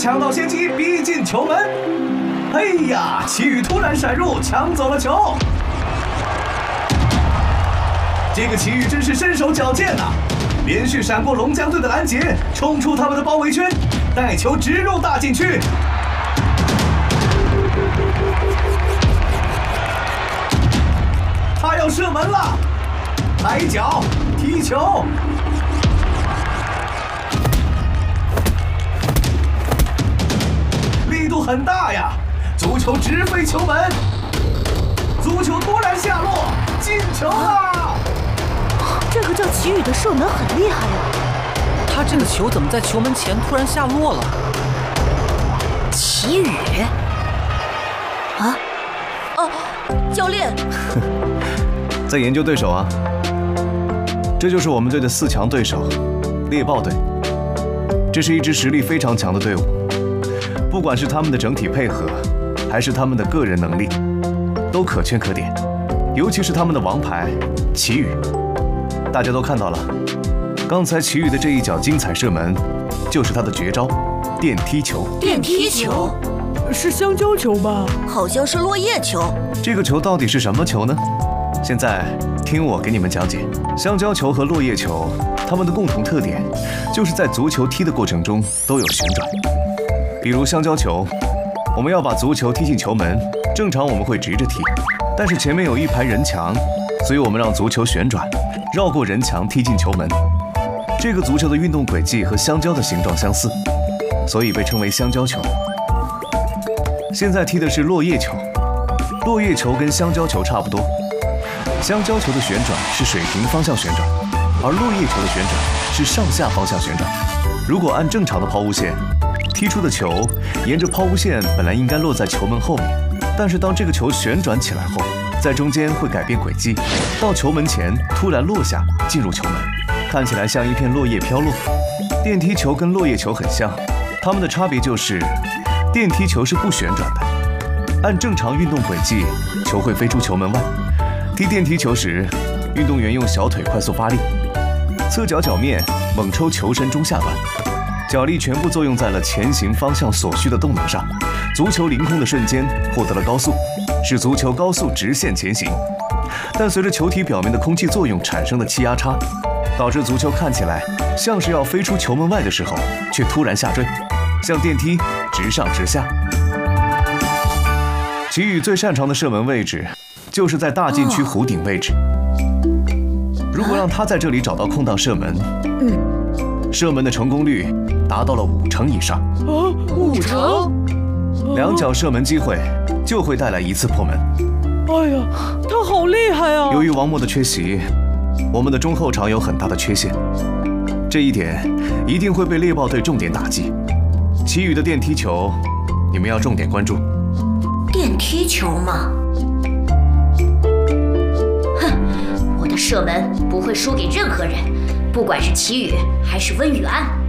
抢到先机，逼近球门。哎呀，齐宇突然闪入，抢走了球。这个齐宇真是身手矫健呐，连续闪过龙江队的拦截，冲出他们的包围圈，带球直入大禁区。他要射门了，抬脚踢球。力度很大呀，足球直飞球门，足球突然下落，进球了！ 这个叫齐宇的射门很厉害呀， 他这个球怎么在球门前突然下落了？ 齐宇？啊？哦，教练。 在研究对手啊。这就是我们队的4强对手，猎豹队。这是一支实力非常强的队伍。不管是他们的整体配合，还是他们的个人能力，都可圈可点。尤其是他们的王牌齐宇，大家都看到了，刚才齐宇的这一脚精彩射门，就是他的绝招——电梯球。 电梯球？ 是香蕉球吧？ 好像是落叶球。 这个球到底是什么球呢？现在听我给你们讲解。香蕉球和落叶球，它们的共同特点就是在足球踢的过程中都有旋转。比如香蕉球，我们要把足球踢进球门，正常我们会直着踢，但是前面有一排人墙，所以我们让足球旋转，绕过人墙踢进球门。这个足球的运动轨迹和香蕉的形状相似，所以被称为香蕉球。现在踢的是落叶球，落叶球跟香蕉球差不多。香蕉球的旋转是水平方向旋转，而落叶球的旋转是上下方向旋转。如果按正常的抛物线，踢出的球沿着抛物线本来应该落在球门后面，但是当这个球旋转起来后，在中间会改变轨迹，到球门前突然落下，进入球门，看起来像一片落叶飘落。电梯球跟落叶球很像，它们的差别就是电梯球是不旋转的，按正常运动轨迹，球会飞出球门外。踢电梯球时，运动员用小腿快速发力，侧脚脚面猛抽球身中下段，脚力全部作用在了前行方向所需的动能上，足球凌空的瞬间获得了高速，使足球高速直线前行。但随着球体表面的空气作用产生的气压差，导致足球看起来像是要飞出球门外的时候，却突然下坠，像电梯直上直下。齐宇最擅长的射门位置就是在大禁区弧顶位置。如果让他在这里找到空档射门，射门的成功率达到了50%以上。 50%？ 两脚射门机会就会带来1次破门。 哎呀，他好厉害啊！ 由于王默的缺席，我们的中后场有很大的缺陷，这一点一定会被猎豹队重点打击。其余的电梯球，你们要重点关注。 电梯球吗？哼，我的射门不会输给任何人，不管是齐宇还是温雨安。